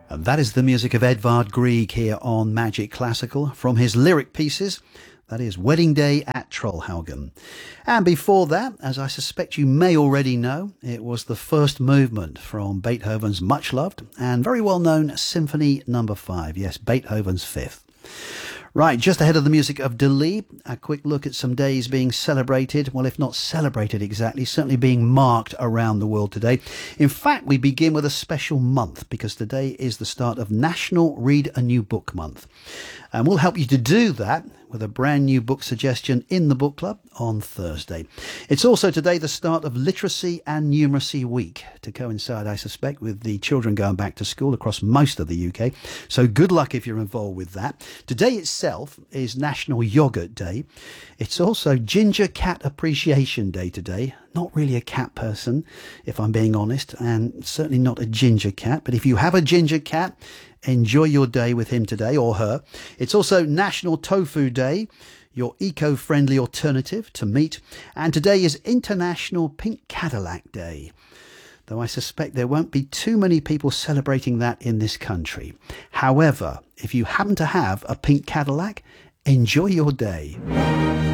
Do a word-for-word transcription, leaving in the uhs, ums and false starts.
And that is the music of Edvard Grieg here on Magic Classical from his lyric pieces. That is Wedding Day at Trollhaugen. And before that, as I suspect you may already know, it was the first movement from Beethoven's much-loved and very well-known Symphony Number five. Yes, Beethoven's Fifth. Right, just ahead of the music of Dalí, a quick look at some days being celebrated, well, if not celebrated exactly, certainly being marked around the world today. In fact, we begin with a special month because today is the start of National Read a New Book Month. And we'll help you to do that with a brand new book suggestion in the book club on Thursday. It's also today the start of Literacy and Numeracy Week, to coincide, I suspect, with the children going back to school across most of the U K. So good luck if you're involved with that. Today itself is National Yogurt Day. It's also Ginger Cat Appreciation Day today. Not really a cat person, if I'm being honest, and certainly not a ginger cat. But if you have a ginger cat, enjoy your day with him today or her. It's also National Tofu Day, your eco-friendly alternative to meat. And today is International Pink Cadillac Day, though I suspect there won't be too many people celebrating that in this country. However, if you happen to have a pink Cadillac, enjoy your day.